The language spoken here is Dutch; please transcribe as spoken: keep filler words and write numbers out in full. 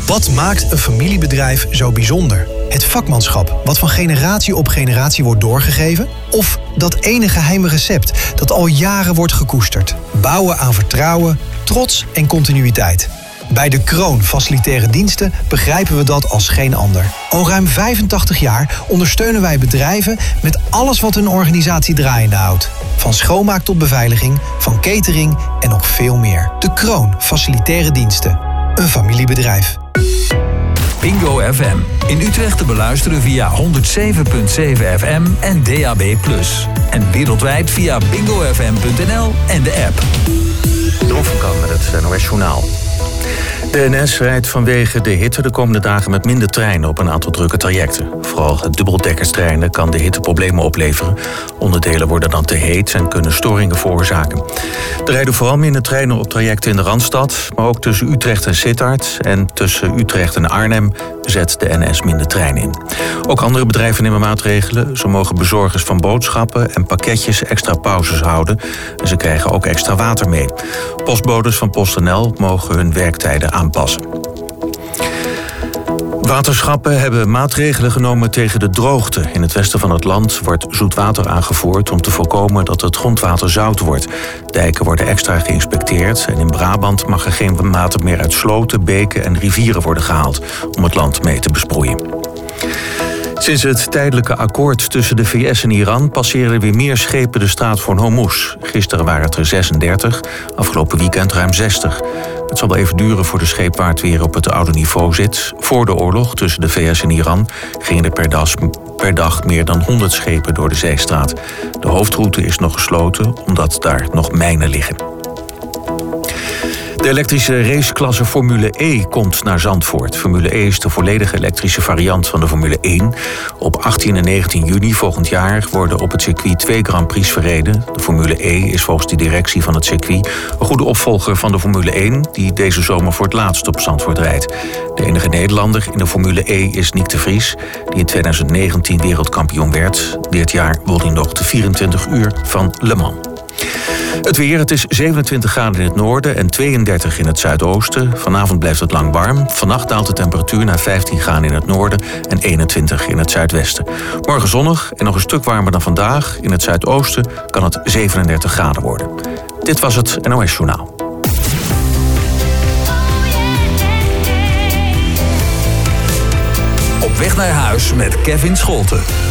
Wat maakt een familiebedrijf zo bijzonder? Het vakmanschap, wat van generatie op generatie wordt doorgegeven? Of dat ene geheime recept dat al jaren wordt gekoesterd? Bouwen aan vertrouwen, trots en continuïteit. Bij De Kroon Facilitaire Diensten begrijpen we dat als geen ander. Al ruim vijfentachtig jaar ondersteunen wij bedrijven met alles wat hun organisatie draaiende houdt. Van schoonmaak tot beveiliging, van catering en nog veel meer. De Kroon Facilitaire Diensten. Een familiebedrijf. Bingo F M. In Utrecht te beluisteren via honderd zeven komma zeven F M en D A B plus. En wereldwijd via bingo f m punt n l en de app. Jeroen van Kan met het N O S Journaal. De N S rijdt vanwege de hitte de komende dagen met minder treinen op een aantal drukke trajecten. Vooral dubbeldekkerstreinen kan de hitte problemen opleveren. Onderdelen worden dan te heet en kunnen storingen veroorzaken. Er rijden vooral minder treinen op trajecten in de Randstad, maar ook tussen Utrecht en Sittard en tussen Utrecht en Arnhem zet de N S minder treinen in. Ook andere bedrijven nemen maatregelen. Zo mogen bezorgers van boodschappen en pakketjes extra pauzes houden. En ze krijgen ook extra water mee. Postbodes van PostNL mogen hun werktijden aanpassen. Waterschappen hebben maatregelen genomen tegen de droogte. In het westen van het land wordt zoetwater aangevoerd om te voorkomen dat het grondwater zout wordt. Dijken worden extra geïnspecteerd en in Brabant mag er geen water meer uit sloten, beken en rivieren worden gehaald om het land mee te besproeien. Sinds het tijdelijke akkoord tussen de V S en Iran passeren er weer meer schepen de straat van Hormuz. Gisteren waren het er zesendertig, afgelopen weekend ruim zestig. Het zal wel even duren voor de scheepvaart weer op het oude niveau zit. Voor de oorlog tussen de V S en Iran gingen er per dag, per dag meer dan honderd schepen door de zeestraat. De hoofdroute is nog gesloten omdat daar nog mijnen liggen. De elektrische raceklasse Formule E komt naar Zandvoort. Formule E is de volledige elektrische variant van de Formule één. Op achttien en negentien juni volgend jaar worden op het circuit twee Grand Prix verreden. De Formule E is volgens de directie van het circuit een goede opvolger van de Formule één... die deze zomer voor het laatst op Zandvoort rijdt. De enige Nederlander in de Formule E is Nick de Vries, die in twintig negentien wereldkampioen werd. Dit jaar won hij nog de vierentwintig uur van Le Mans. Het weer, het is zevenentwintig graden in het noorden en tweeëndertig in het zuidoosten. Vanavond blijft het lang warm. Vannacht daalt de temperatuur naar vijftien graden in het noorden en eenentwintig in het zuidwesten. Morgen zonnig en nog een stuk warmer dan vandaag. In het zuidoosten kan het zevenendertig graden worden. Dit was het N O S Journaal. Op weg naar huis met Kevin Scholten.